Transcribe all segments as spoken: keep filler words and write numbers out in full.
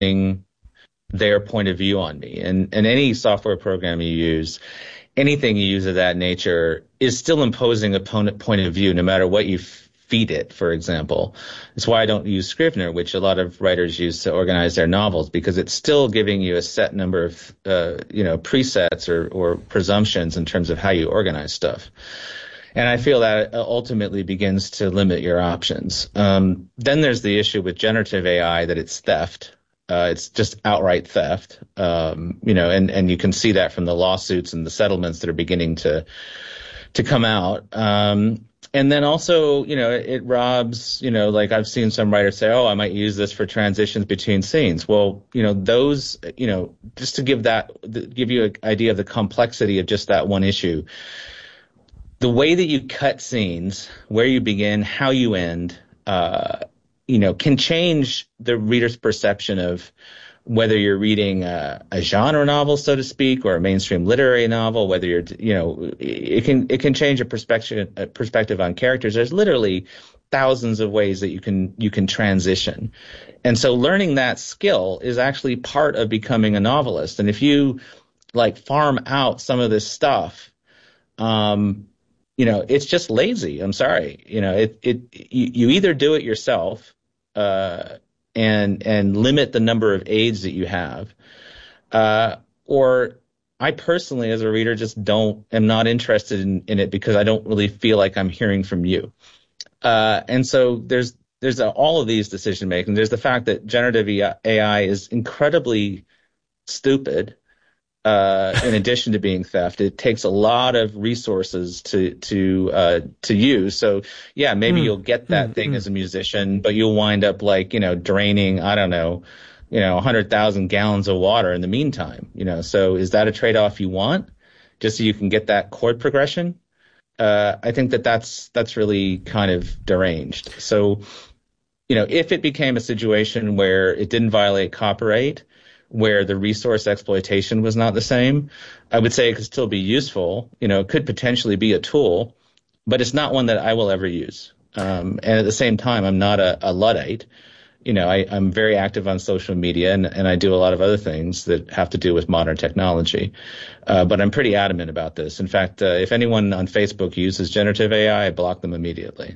their point of view on me. And, and any software program you use, anything you use of that nature is still imposing a point of view, no matter what you feed it, for example. That's why I don't use Scrivener, which a lot of writers use to organize their novels, because it's still giving you a set number of, uh, you know, presets or, or presumptions in terms of how you organize stuff. And I feel that ultimately begins to limit your options. Um, then there's the issue with generative A I that it's theft. Uh, it's just outright theft, um, you know, and, and you can see that from the lawsuits and the settlements that are beginning to to come out. Um, and then also, you know, it, it robs, you know, like I've seen some writers say, oh, I might use this for transitions between scenes. Well, you know, those, you know, just to give that, give you an idea of the complexity of just that one issue. The way that you cut scenes, where you begin, how you end, uh, you know, can change the reader's perception of whether you're reading a, a genre novel, so to speak, or a mainstream literary novel, whether you're, you know, it can it can change a perspective a perspective on characters. There's literally thousands of ways that you can you can transition. And so learning that skill is actually part of becoming a novelist. And if you like farm out some of this stuff, um, you know, it's just lazy. I'm sorry. You know, it it you, you either do it yourself, uh, and and limit the number of aids that you have, uh, or I personally, as a reader, just don't am not interested in, in it because I don't really feel like I'm hearing from you. Uh, and so there's there's a, all of these decision making. There's the fact that generative A I is incredibly stupid. Uh, in addition to being theft, it takes a lot of resources to to uh, to use. So yeah, maybe mm. you'll get that mm, thing mm. as a musician, but you'll wind up like you know draining I don't know, you know, a hundred thousand gallons of water in the meantime. You know, so is that a trade-off you want, just so you can get that chord progression? Uh, I think that that's that's really kind of deranged. So you know, if it became a situation where it didn't violate copyright, where the resource exploitation was not the same, I would say it could still be useful. You know, it could potentially be a tool, but it's not one that I will ever use. Um, and at the same time, I'm not a, a Luddite. You know, I, I'm very active on social media, and, and I do a lot of other things that have to do with modern technology. Uh, but I'm pretty adamant about this. In fact, uh, if anyone on Facebook uses generative A I, I block them immediately.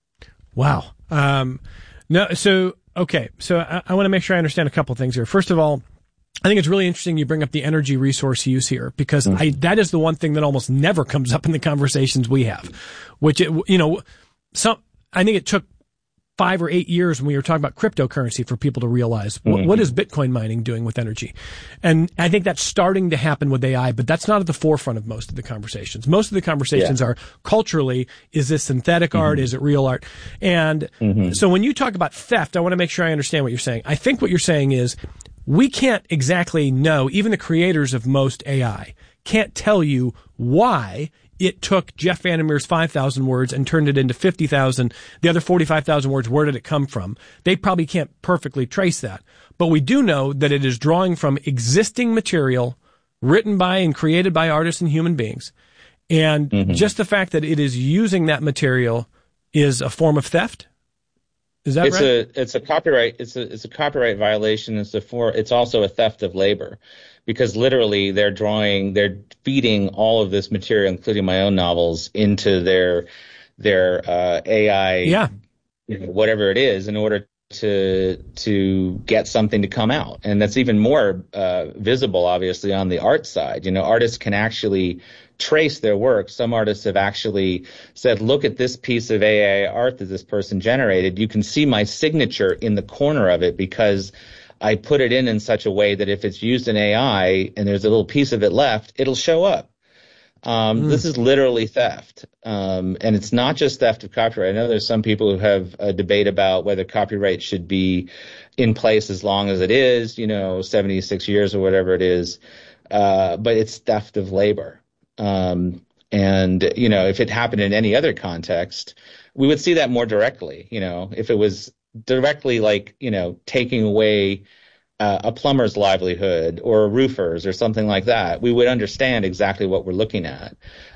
Wow. Um, no, so, okay. So I, I want to make sure I understand a couple things here. First of all, I think it's really interesting you bring up the energy resource use here, because mm. I, that is the one thing that almost never comes up in the conversations we have, which, it, you know, some, I think it took five or eight years when we were talking about cryptocurrency for people to realize mm-hmm. what, what is Bitcoin mining doing with energy. And I think that's starting to happen with A I, but that's not at the forefront of most of the conversations. Most of the conversations yeah. are culturally, is this synthetic mm-hmm. art? Is it real art? And mm-hmm. so when you talk about theft, I want to make sure I understand what you're saying. I think what you're saying is, we can't exactly know, even the creators of most A I can't tell you why it took Jeff Vandermeer's five thousand words and turned it into fifty thousand. The other forty-five thousand words, where did it come from? They probably can't perfectly trace that. But we do know that it is drawing from existing material written by and created by artists and human beings. And mm-hmm. just the fact that it is using that material is a form of theft? Is that it's right? a it's a copyright it's a it's a copyright violation. It's a for it's also a theft of labor, because literally they're drawing they're feeding all of this material, including my own novels, into their their uh, A I, yeah, you know, whatever it is, in order to to get something to come out. And that's even more uh, visible, obviously, on the art side. You know, artists can actually trace their work. Some artists have actually said, look at this piece of A I art that this person generated. You can see my signature in the corner of it because I put it in in such a way that if it's used in A I and there's a little piece of it left, it'll show up. Um, mm. This is literally theft. Um, and it's not just theft of copyright. I know there's some people who have a debate about whether copyright should be in place as long as it is, you know, seventy-six years or whatever it is. Uh, but it's theft of labor. Um, and, you know, if it happened in any other context, we would see that more directly. You know, if it was directly like, you know, taking away uh, a plumber's livelihood or a roofer's or something like that, we would understand exactly what we're looking at.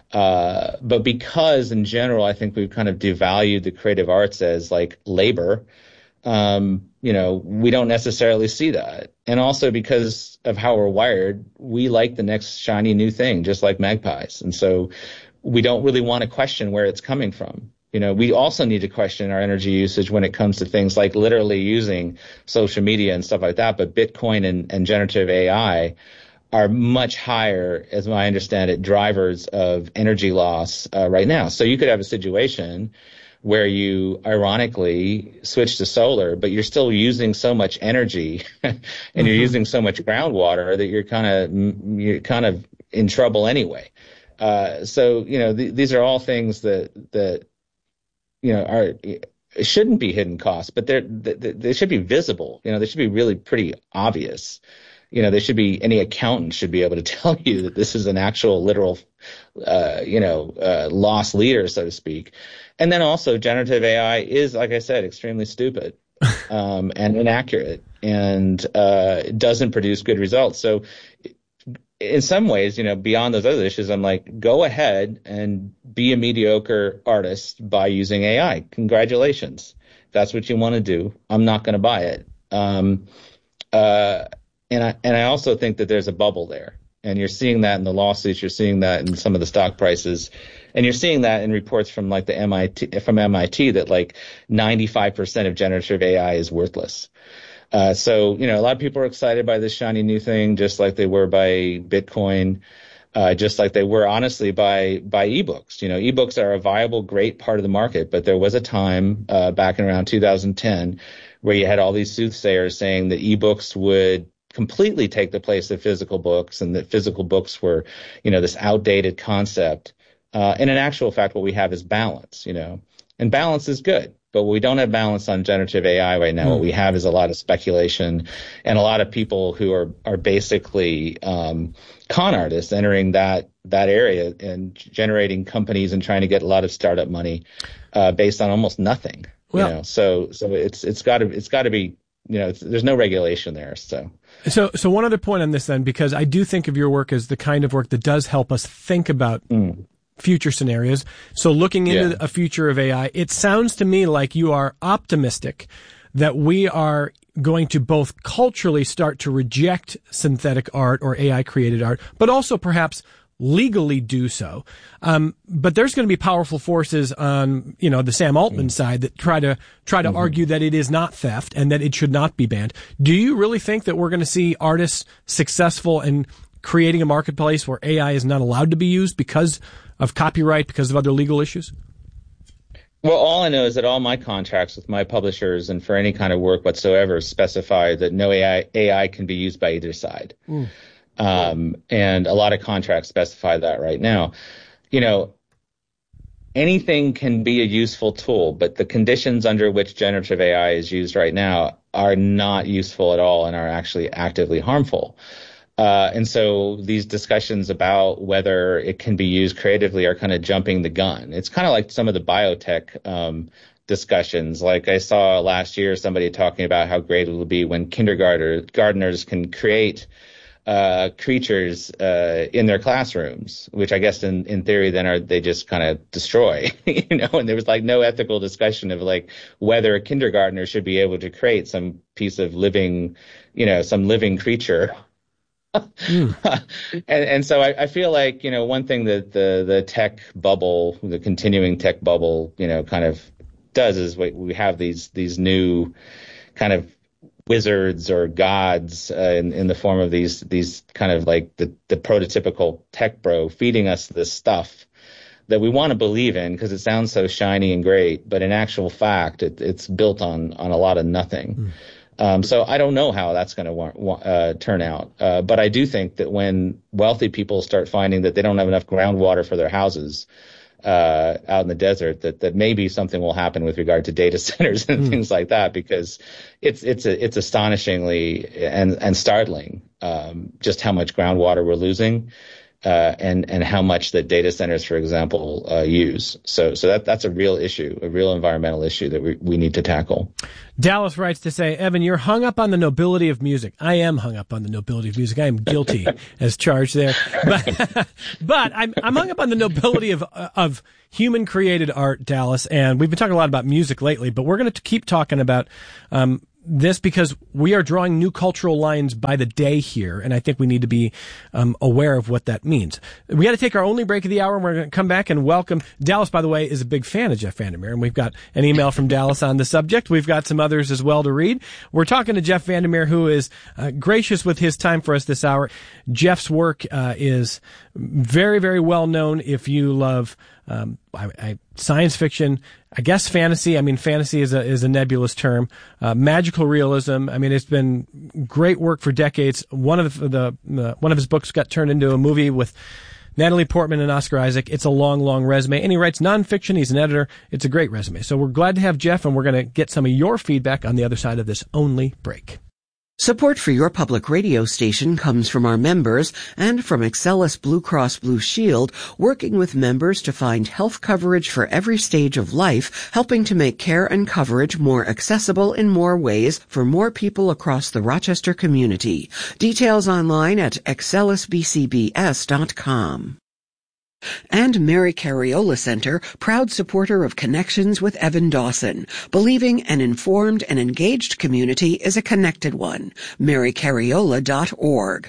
Uh, but because in general, I think we've kind of devalued the creative arts as like labor, um, you know, we don't necessarily see that. And also because of how we're wired, we like the next shiny new thing, just like magpies. And so we don't really want to question where it's coming from. You know, we also need to question our energy usage when it comes to things like literally using social media and stuff like that. But Bitcoin and, and generative A I are much higher, as I understand it, drivers of energy loss uh, right now. So you could have a situation where you ironically switch to solar, but you're still using so much energy and mm-hmm. you're using so much groundwater that you're kind of you're kind of in trouble anyway. Uh, so you know th- these are all things that that you know are shouldn't be hidden costs, but they're they, they should be visible. You know, they should be really pretty obvious. You know, they should be, any accountant should be able to tell you that this is an actual literal, uh, you know, uh, loss leader, so to speak. And then also generative A I is, like I said, extremely stupid, um, and inaccurate, and, uh, doesn't produce good results. So in some ways, you know, beyond those other issues, I'm like, go ahead and be a mediocre artist by using A I. Congratulations. If that's what you want to do. I'm not going to buy it. Um, uh, And I and I also think that there's a bubble there, and you're seeing that in the lawsuits. You're seeing that in some of the stock prices, and you're seeing that in reports from like the M I T from M I T that like ninety-five percent of generative A I is worthless. Uh, so you know, a lot of people are excited by this shiny new thing, just like they were by Bitcoin, uh, just like they were honestly by by ebooks. You know, ebooks are a viable, great part of the market, but there was a time uh, back in around two thousand ten where you had all these soothsayers saying that ebooks would completely take the place of physical books, and that physical books were, you know, this outdated concept. Uh, and in actual fact, what we have is balance, you know, and balance is good, but we don't have balance on generative A I right now. Mm. What we have is a lot of speculation and a lot of people who are, are basically, um, con artists entering that, that area and generating companies and trying to get a lot of startup money, uh, based on almost nothing, well, you know, so, so it's, it's gotta, it's gotta be, you know, there's no regulation there. So, so, so one other point on this then, because I do think of your work as the kind of work that does help us think about mm. future scenarios. So looking into yeah. a future of A I, it sounds to me like you are optimistic that we are going to both culturally start to reject synthetic art or A I created art, but also perhaps legally do so. Um, but there's going to be powerful forces on, you know, the Sam Altman mm. side that try to, try to mm-hmm. argue that it is not theft and that it should not be banned. Do you really think that we're going to see artists successful in creating a marketplace where A I is not allowed to be used because of copyright, because of other legal issues? Well, all I know is that all my contracts with my publishers and for any kind of work whatsoever specify that no A I, A I can be used by either side. Mm. Um, and a lot of contracts specify that right now. You know, anything can be a useful tool, but the conditions under which generative A I is used right now are not useful at all and are actually actively harmful. Uh, and so these discussions about whether it can be used creatively are kind of jumping the gun. It's kind of like some of the biotech, um, discussions. Like I saw last year somebody talking about how great it will be when kindergartners gardeners can create Uh, creatures uh, in their classrooms, which I guess in, in theory then are they just kind of destroy, you know, and there was like no ethical discussion of like whether a kindergartner should be able to create some piece of living, you know, some living creature. mm. and, and so I, I feel like, you know, one thing that the, the tech bubble, the continuing tech bubble, you know, kind of does is we, we have these, these new kind of wizards or gods uh, in, in the form of these these kind of like the, the prototypical tech bro feeding us this stuff that we want to believe in because it sounds so shiny and great, but in actual fact, it, it's built on on a lot of nothing. Mm. Um, so I don't know how that's going to uh, turn out, uh, but I do think that when wealthy people start finding that they don't have enough groundwater for their houses, uh, out in the desert, that, that maybe something will happen with regard to data centers and mm. things like that, because it's, it's, a, it's astonishingly and, and startling, um, just how much groundwater we're losing, uh, and, and how much that data centers, for example, uh, use. So, so that, that's a real issue, a real environmental issue that we, we need to tackle. Dallas writes to say, Evan, you're hung up on the nobility of music. I am hung up on the nobility of music. I am guilty as charged there. But, but I'm, I'm hung up on the nobility of, of human created art, Dallas. And we've been talking a lot about music lately, but we're going to keep talking about, um, this because we are drawing new cultural lines by the day here, and I think we need to be um, aware of what that means. We got to take our only break of the hour, and we're going to come back and welcome Dallas. By the way, is a big fan of Jeff Vandermeer, and we've got an email from Dallas on the subject. We've got some others as well to read. We're talking to Jeff Vandermeer, who is uh, gracious with his time for us this hour. Jeff's work uh, is very, very well known if you love um, I, I, science fiction, I guess fantasy. I mean, fantasy is a is a nebulous term. Uh, magical realism. I mean, it's been great work for decades. One of the, the, the one of his books got turned into a movie with Natalie Portman and Oscar Isaac. It's a long, long resume, and he writes nonfiction. He's an editor. It's a great resume. So we're glad to have Jeff, and we're going to get some of your feedback on the other side of this only break. Support for your public radio station comes from our members and from Excellus Blue Cross Blue Shield, working with members to find health coverage for every stage of life, helping to make care and coverage more accessible in more ways for more people across the Rochester community. Details online at excellus b c b s dot com. And Mary Cariola Center, proud supporter of Connections with Evan Dawson, believing an informed and engaged community is a connected one. mary cariola dot org.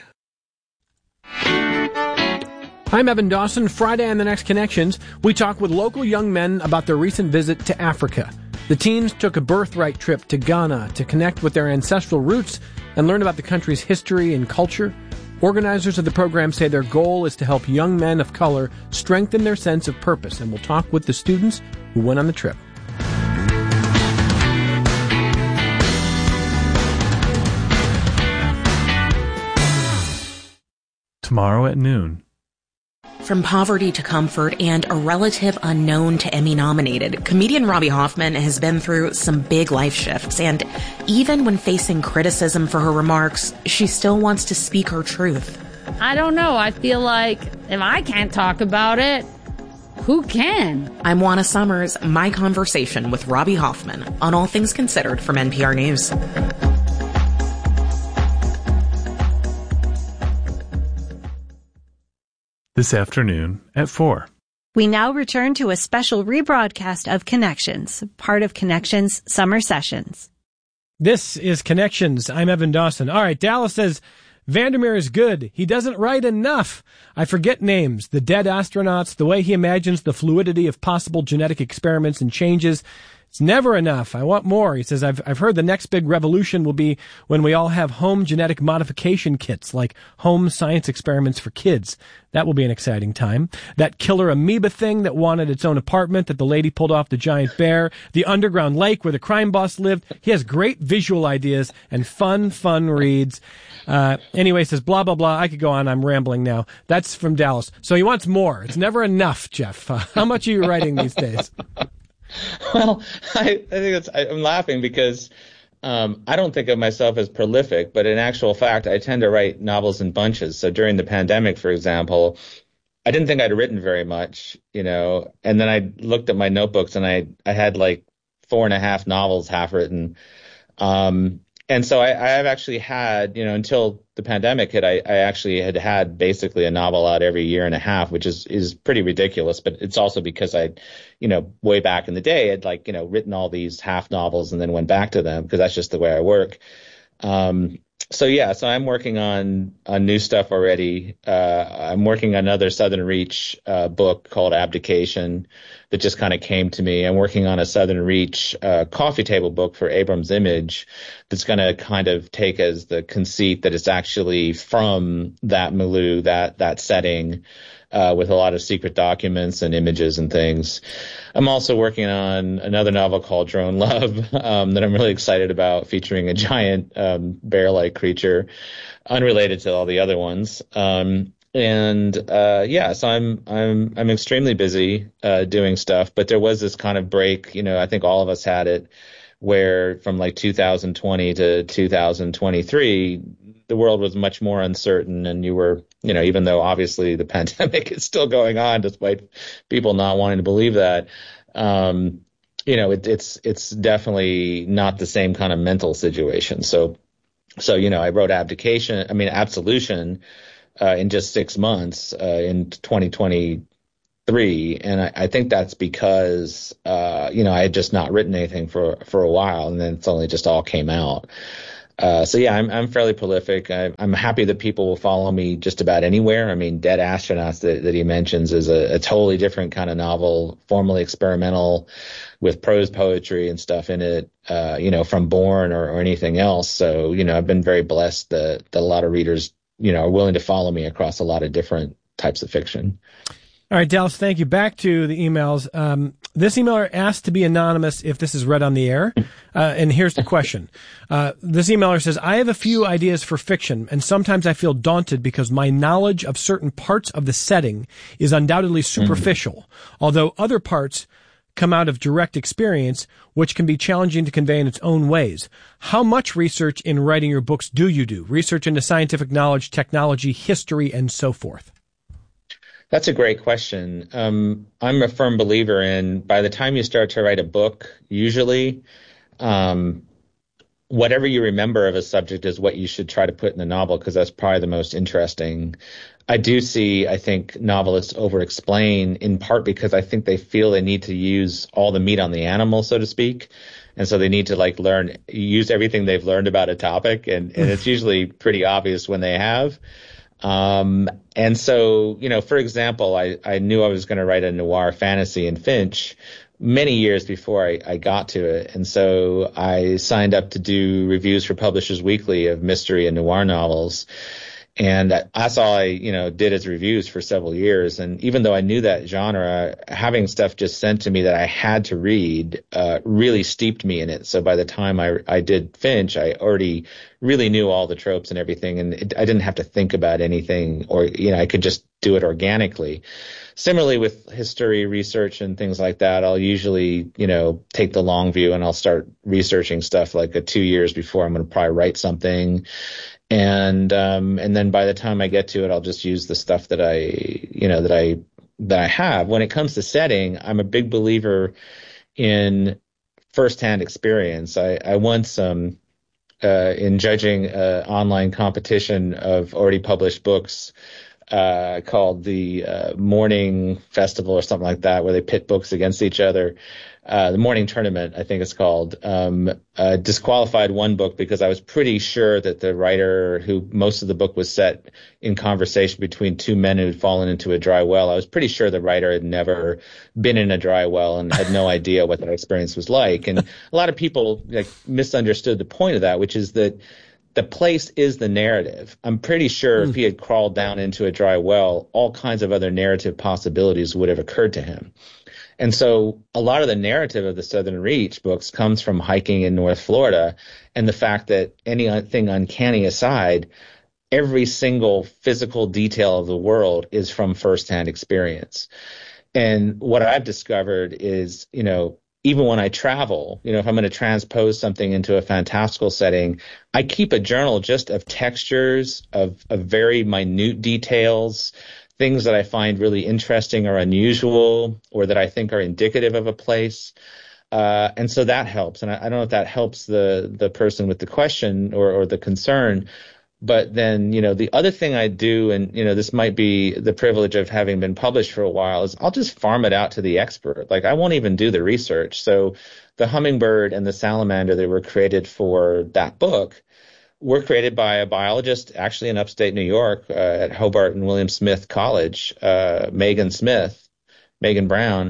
I'm Evan Dawson. Friday on the next Connections, we talk with local young men about their recent visit to Africa. The teens took a birthright trip to Ghana to connect with their ancestral roots and learn about the country's history and culture. Organizers of the program say their goal is to help young men of color strengthen their sense of purpose, and we'll talk with the students who went on the trip. Tomorrow at noon. From poverty to comfort and a relative unknown to Emmy-nominated, comedian Robbie Hoffman has been through some big life shifts, and even when facing criticism for her remarks, she still wants to speak her truth. I don't know. I feel like if I can't talk about it, who can? I'm Juana Summers, my conversation with Robbie Hoffman on All Things Considered from N P R News. This afternoon at four. We now return to a special rebroadcast of Connections, part of Connections Summer Sessions. This is Connections. I'm Evan Dawson. All right, Dallas says, Vandermeer is good. He doesn't write enough. I forget names, the dead astronauts, the way he imagines the fluidity of possible genetic experiments and changes. It's never enough. I want more. He says, I've, I've heard the next big revolution will be when we all have home genetic modification kits, like home science experiments for kids. That will be an exciting time. That killer amoeba thing that wanted its own apartment that the lady pulled off the giant bear. The underground lake where the crime boss lived. He has great visual ideas and fun, fun reads. Uh, anyway, says, blah, blah, blah. I could go on. I'm rambling now. That's from Dallas. So he wants more. It's never enough, Jeff. Uh, how much are you writing these days? Well, I, I think it's, I, I'm laughing because um, I don't think of myself as prolific, but in actual fact, I tend to write novels in bunches. So during the pandemic, for example, I didn't think I'd written very much, you know, and then I looked at my notebooks and I, I had like four and a half novels half written. Um, and so I, I have actually had, you know, until the pandemic hit, I, I actually had had basically a novel out every year and a half, which is, is pretty ridiculous. But it's also because I, you know, way back in the day, I'd like, you know, written all these half novels and then went back to them because that's just the way I work. Um, so, yeah, so I'm working on, on new stuff already. Uh, I'm working on another Southern Reach uh, book called Abdication that just kind of came to me. I'm working on a Southern Reach uh, coffee table book for Abrams Image that's going to kind of take as the conceit that it's actually from that milieu, that, that setting, uh, with a lot of secret documents and images and things. I'm also working on another novel called Drone Love, um, that I'm really excited about, featuring a giant, um, bear-like creature, unrelated to all the other ones. Um, and, uh, yeah, so I'm, I'm, I'm extremely busy, uh, doing stuff, but there was this kind of break, you know, I think all of us had it, where from like two thousand twenty to two thousand twenty-three, the world was much more uncertain, and you were, you know, even though obviously the pandemic is still going on, despite people not wanting to believe that, um, you know, it, it's it's definitely not the same kind of mental situation. So, so you know, I wrote Abdication, I mean Absolution, uh, in just six months, uh, in twenty twenty. three, and I, I think that's because uh, you know I had just not written anything for for a while, and then it's only just all came out. Uh, so yeah, I'm I'm fairly prolific. I, I'm happy that people will follow me just about anywhere. I mean, Dead Astronauts that, that he mentions is a, a totally different kind of novel, formally experimental, with prose poetry and stuff in it. Uh, you know, from Bourne or, or anything else. So you know, I've been very blessed that, that a lot of readers, you know, are willing to follow me across a lot of different types of fiction. All right, Dallas, thank you. Back to the emails. Um, this emailer asked to be anonymous if this is read on the air. Uh, and here's the question. Uh, this emailer says, I have a few ideas for fiction, and sometimes I feel daunted because my knowledge of certain parts of the setting is undoubtedly superficial, mm-hmm. although other parts come out of direct experience, which can be challenging to convey in its own ways. How much research in writing your books do you do? Research into scientific knowledge, technology, history, and so forth. That's a great question. Um, I'm a firm believer in by the time you start to write a book, usually um, whatever you remember of a subject is what you should try to put in the novel, because that's probably the most interesting. I do see, I think, novelists over-explain in part because I think they feel they need to use all the meat on the animal, so to speak. And so they need to like learn, use everything they've learned about a topic. And, and it's usually pretty obvious when they have. Um, and so, you know, for example, I, I knew I was going to write a noir fantasy in Finch many years before I, I got to it. And so I signed up to do reviews for Publishers Weekly of mystery and noir novels. And that's all I, you know, did as reviews for several years. And even though I knew that genre, having stuff just sent to me that I had to read uh, really steeped me in it. So by the time I, I did Finch, I already really knew all the tropes and everything. And it, I didn't have to think about anything, or, you know, I could just do it organically. Similarly with history research and things like that, I'll usually, you know, take the long view and I'll start researching stuff like a two years before I'm going to probably write something. And, um, and then by the time I get to it, I'll just use the stuff that I, you know, that I, that I have. When it comes to setting, I'm a big believer in firsthand experience. I, I once, um, uh, in judging an online competition of already published books, uh, called the, uh, Morning Festival or something like that, where they pit books against each other. Uh, the Morning Tournament, I think it's called, um, uh, disqualified one book because I was pretty sure that the writer, who most of the book was set in conversation between two men who had fallen into a dry well, I was pretty sure the writer had never been in a dry well and had no idea what that experience was like. And a lot of people like misunderstood the point of that, which is that the place is the narrative. I'm pretty sure mm. if he had crawled down into a dry well, all kinds of other narrative possibilities would have occurred to him. And so a lot of the narrative of the Southern Reach books comes from hiking in North Florida, and the fact that anything uncanny aside, every single physical detail of the world is from firsthand experience. And what I've discovered is, you know, even when I travel, you know, if I'm going to transpose something into a fantastical setting, I keep a journal just of textures, of, of very minute details, things that I find really interesting or unusual, or that I think are indicative of a place. Uh, and so that helps. And I, I don't know if that helps the, the person with the question or, or the concern. But then, you know, the other thing I do, and, you know, this might be the privilege of having been published for a while, is I'll just farm it out to the expert. Like, I won't even do the research. So the hummingbird and the salamander that were created for that book were created by a biologist actually in upstate New York uh, at Hobart and William Smith College, uh, Megan Smith, Megan Brown.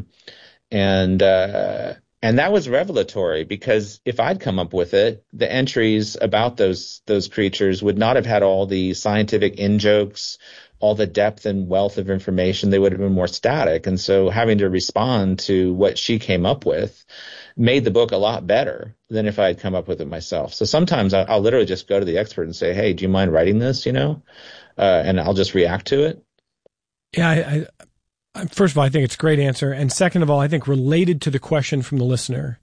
And, uh, and that was revelatory because if I'd come up with it, the entries about those, those creatures would not have had all the scientific in-jokes, all the depth and wealth of information. They would have been more static. And so having to respond to what she came up with made the book a lot better than if I had come up with it myself. So sometimes I'll, I'll literally just go to the expert and say, hey, do you mind writing this, you know? Uh, and I'll just react to it. Yeah, I, I, first of all, I think it's a great answer. And second of all, I think related to the question from the listener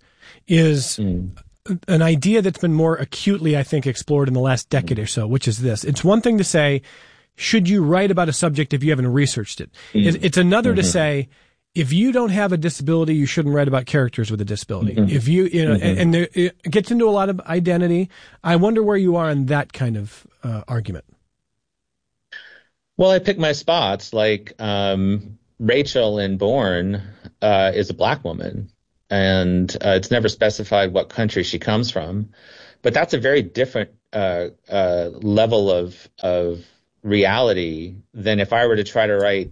is mm. an idea that's been more acutely, I think, explored in the last decade mm. or so, which is this. It's one thing to say, should you write about a subject if you haven't researched it? Mm. It's another mm-hmm. to say, if you don't have a disability, you shouldn't write about characters with a disability. Mm-hmm. If you, you know, mm-hmm. and, and there, it gets into a lot of identity. I wonder where you are in that kind of uh, argument. Well, I pick my spots. Like, um, Rachel in Bourne uh, is a black woman, and uh, it's never specified what country she comes from. But that's a very different uh, uh, level of of reality than if I were to try to write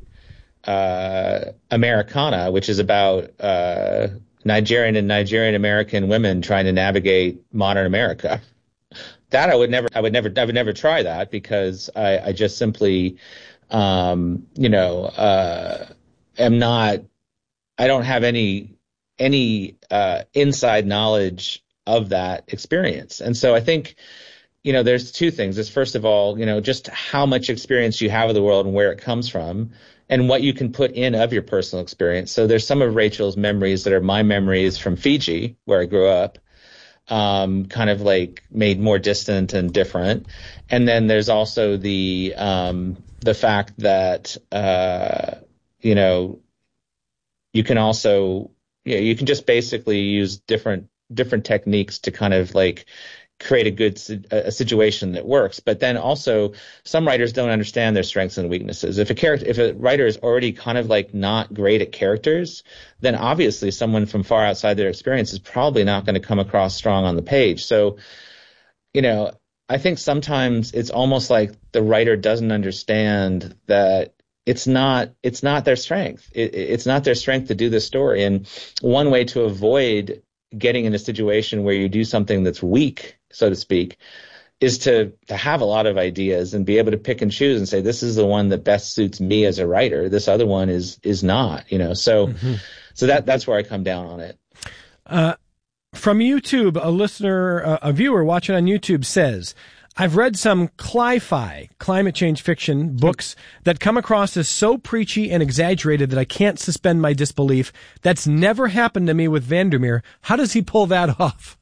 uh, Americana, which is about uh, Nigerian and Nigerian American women trying to navigate modern America. That I would never, I would never, I would never try that because I, I just simply, um, you know, uh, am not, I don't have any any uh, inside knowledge of that experience. And so I think, you know, there's two things. Is first of all, you know, just how much experience you have of the world and where it comes from and what you can put in of your personal experience. So there's some of Rachel's memories that are my memories from Fiji, where I grew up, um, kind of like made more distant and different. And then there's also the, um, the fact that, uh, you know, you can also, you know, you can just basically use different different techniques to kind of like create a good a situation that works. But then also some writers don't understand their strengths and weaknesses. If a character, if a writer is already kind of like not great at characters, then obviously someone from far outside their experience is probably not going to come across strong on the page. So, you know, I think sometimes it's almost like the writer doesn't understand that it's not it's not their strength. It, it's not their strength to do this story. And one way to avoid getting in a situation where you do something that's weak, so to speak, is to to have a lot of ideas and be able to pick and choose and say, this is the one that best suits me as a writer. This other one is is not, you know. So mm-hmm. so that that's where I come down on it. Uh, from YouTube, a listener, uh, a viewer watching on YouTube says, I've read some cli-fi, climate change fiction, books that come across as so preachy and exaggerated that I can't suspend my disbelief. That's never happened to me with Vandermeer. How does he pull that off?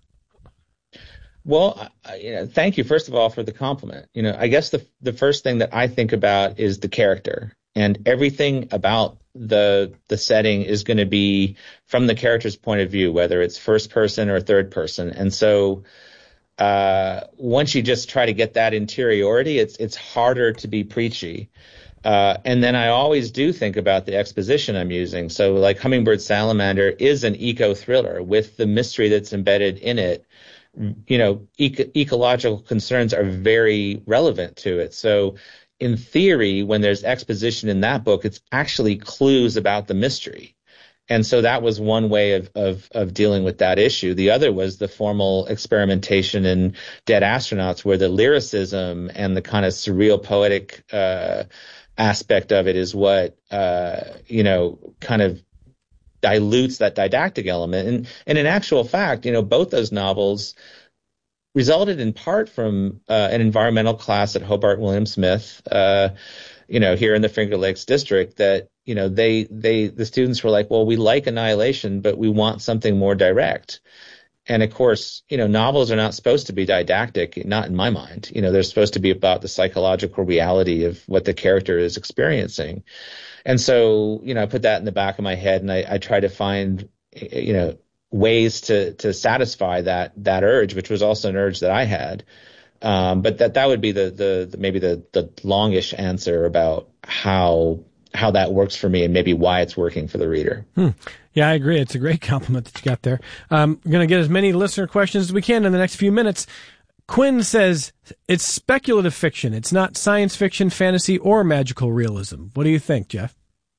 Well, I, you know, thank you, first of all, for the compliment. You know, I guess the the first thing that I think about is the character, and everything about the the setting is going to be from the character's point of view, whether it's first person or third person. And so Uh, once you just try to get that interiority, it's it's harder to be preachy. Uh, and then I always do think about the exposition I'm using. So like Hummingbird Salamander is an eco-thriller with the mystery that's embedded in it. You know, eco- ecological concerns are very relevant to it. So in theory, when there's exposition in that book, it's actually clues about the mystery. And so that was one way of, of, of dealing with that issue. The other was the formal experimentation in Dead Astronauts, where the lyricism and the kind of surreal poetic uh, aspect of it is what, uh, you know, kind of dilutes that didactic element. And, and in actual fact, you know, both those novels resulted in part from uh, an environmental class at Hobart William Smith, uh, you know, here in the Finger Lakes district that, you know, they, they, the students were like, well, we like Annihilation, but we want something more direct. And of course, you know, novels are not supposed to be didactic, not in my mind. You know, they're supposed to be about the psychological reality of what the character is experiencing. And so, you know, I put that in the back of my head and I, I try to find, you know, ways to, to satisfy that, that urge, which was also an urge that I had. Um, but that, that would be the, the, the maybe the, the longish answer about how, how that works for me and maybe why it's working for the reader. Hmm. Yeah, I agree. It's a great compliment that you got there. Um, we're going to get as many listener questions as we can in the next few minutes. Quinn says it's speculative fiction. It's not science fiction, fantasy, or magical realism. What do you think, Jeff?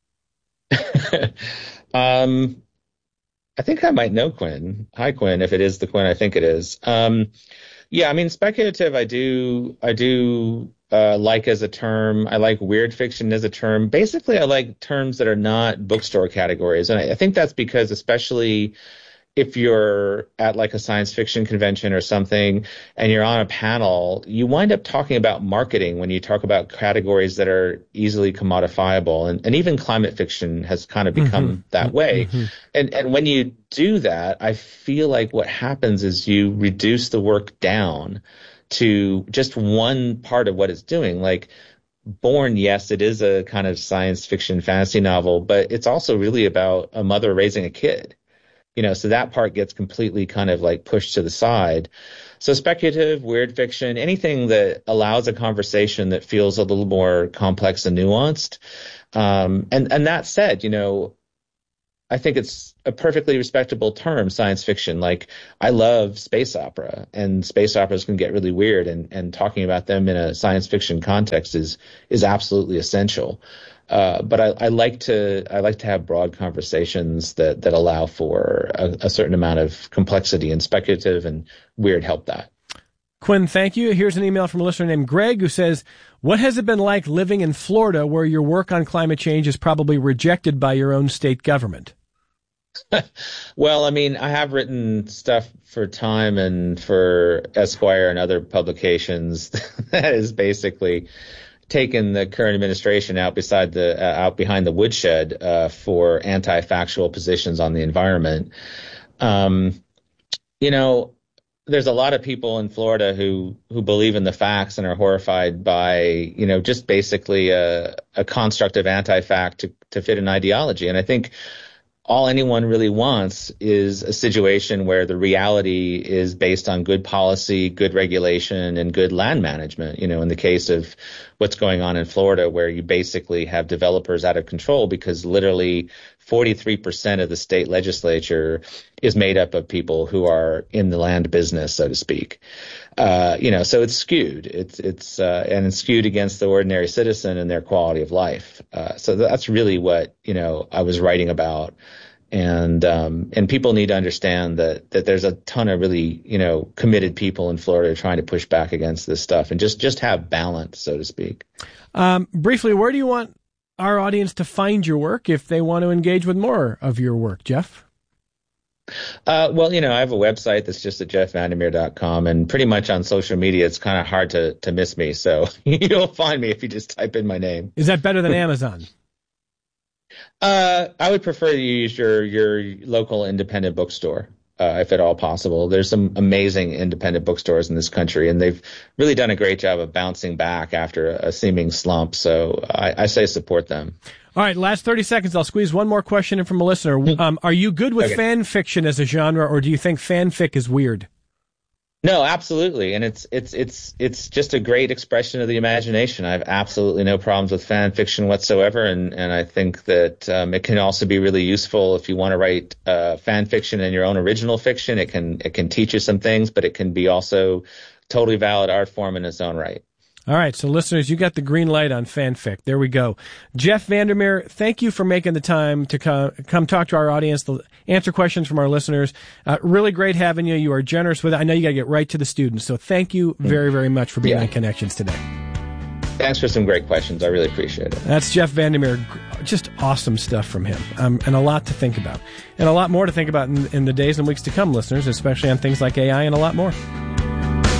um, I think I might know Quinn. Hi, Quinn, if it is the Quinn I think it is. Um, yeah, I mean, speculative, I do, I do uh, like as a term. I like weird fiction as a term. Basically, I like terms that are not bookstore categories. And I, I think that's because especially if you're at like a science fiction convention or something and you're on a panel, you wind up talking about marketing when you talk about categories that are easily commodifiable. And, and even climate fiction has kind of become mm-hmm. that way. Mm-hmm. And, and when you do that, I feel like what happens is you reduce the work down to just one part of what it's doing. Like Bourne, yes, it is a kind of science fiction fantasy novel, but it's also really about a mother raising a kid. You know, so that part gets completely kind of like pushed to the side. So speculative, weird fiction, anything that allows a conversation that feels a little more complex and nuanced. Um, and, and that said, you know, I think it's a perfectly respectable term, science fiction. Like, I love space opera, and space operas can get really weird, and, and talking about them in a science fiction context is is absolutely essential. Uh, but I, I like to I like to have broad conversations that, that allow for a, a certain amount of complexity, and speculative and weird help that. Quinn, thank you. Here's an email from a listener named Greg who says, what has it been like living in Florida where your work on climate change is probably rejected by your own state government? Well, I mean, I have written stuff for Time and for Esquire and other publications that is basically taken the current administration out beside the uh, out behind the woodshed uh, for anti-factual positions on the environment. Um, you know, there's a lot of people in Florida who who believe in the facts and are horrified by, you know, just basically a, a construct of anti-fact to, to fit an ideology. And I think all anyone really wants is a situation where the reality is based on good policy, good regulation, and good land management. You know, in the case of what's going on in Florida, where you basically have developers out of control because literally forty-three percent of the state legislature is made up of people who are in the land business, so to speak. Uh, you know, so it's skewed. It's it's uh, and it's skewed against the ordinary citizen and their quality of life. Uh, so that's really what, you know, I was writing about. And um, and people need to understand that that there's a ton of really, you know, committed people in Florida trying to push back against this stuff and just just have balance, so to speak. Um, briefly, where do you want our audience to find your work if they want to engage with more of your work, Jeff? Uh, well, you know, I have a website that's just at jeff vandermeer dot com, and pretty much on social media, it's kind of hard to, to miss me. So you'll find me if you just type in my name. Is that better than Amazon? Uh, I would prefer you use your, your local independent bookstore, uh, if at all possible. There's some amazing independent bookstores in this country, and they've really done a great job of bouncing back after a seeming slump. So I, I say support them. All right, last thirty seconds. I'll squeeze one more question in from a listener. Um, are you good with Okay. fan fiction as a genre, or do you think fanfic is weird? No, absolutely. And it's it's it's it's just a great expression of the imagination. I have absolutely no problems with fan fiction whatsoever. And, and I think that um, it can also be really useful if you want to write uh, fan fiction and your own original fiction. It can it can teach you some things, but it can be also totally valid art form in its own right. All right, so listeners, you got the green light on fanfic. There we go. Jeff Vandermeer, thank you for making the time to come, come talk to our audience, to answer questions from our listeners. Uh, really great having you. You are generous with it. I know you got to get right to the students, so thank you very, very much for being Yeah. on Connections today. Thanks for some great questions. I really appreciate it. That's Jeff Vandermeer. Just awesome stuff from him, um, and a lot to think about. And a lot more to think about in, in the days and weeks to come, listeners, especially on things like A I and a lot more.